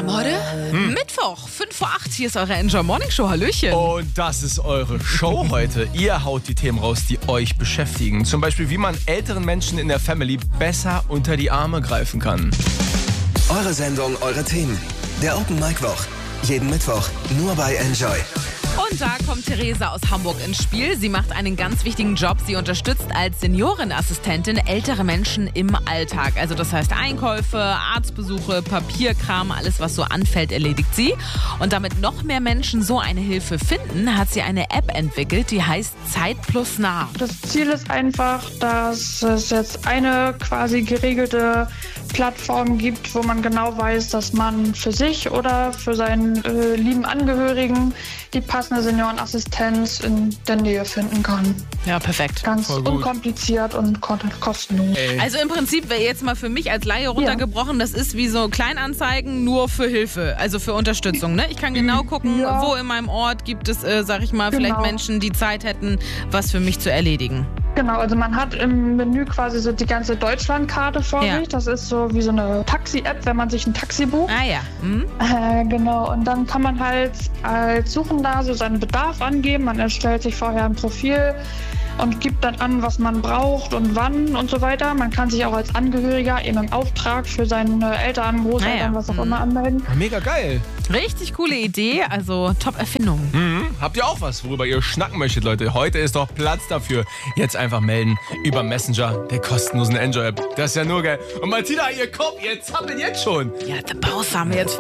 haben heute Mittwoch, 5 vor 8. Hier ist eure Enjoy Morning Show. Hallöchen. Und das ist eure Show heute. Ihr haut die Themen raus, die euch beschäftigen. Zum Beispiel, wie man älteren Menschen in der Family besser unter die Arme greifen kann. Eure Sendung, eure Themen. Der Open Mic Woch. Jeden Mittwoch nur bei Enjoy. Und da kommt Theresa aus Hamburg ins Spiel. Sie macht einen ganz wichtigen Job. Sie unterstützt als Seniorenassistentin ältere Menschen im Alltag. Also das heißt Einkäufe, Arztbesuche, Papierkram, alles was so anfällt, erledigt sie. Und damit noch mehr Menschen so eine Hilfe finden, hat sie eine App entwickelt, die heißt Zeit plus nah. Das Ziel ist einfach, dass es jetzt eine quasi geregelte Plattform gibt, wo man genau weiß, dass man für sich oder für seinen lieben Angehörigen die passende Seniorenassistenz in der Nähe finden kann. Ja, perfekt. Ganz unkompliziert und kostenlos. Also im Prinzip wäre jetzt mal für mich als Laie runtergebrochen, das ist wie so Kleinanzeigen, nur für Hilfe, also für Unterstützung. Ne? Ich kann genau gucken, wo in meinem Ort gibt es, sag ich mal, vielleicht Menschen, die Zeit hätten, was für mich zu erledigen. Genau, also man hat im Menü quasi so die ganze Deutschlandkarte vor sich. Das ist so wie so eine Taxi-App, wenn man sich ein Taxi bucht. Ah ja. Genau, und dann kann man halt als Suchender so seinen Bedarf angeben. Man erstellt sich vorher ein Profil und gibt dann an, was man braucht und wann und so weiter. Man kann sich auch als Angehöriger eben im Auftrag für seine Eltern, Großeltern, was auch immer anmelden. Mega geil. Richtig coole Idee, also Top-Erfindung. Habt ihr auch was, worüber ihr schnacken möchtet, Leute? Heute ist doch Platz dafür. Jetzt einfach melden über Messenger, der kostenlosen Enjoy-App. Das ist ja nur geil. Und Martina, ihr zappelt jetzt schon. Ja, der Baus haben wir jetzt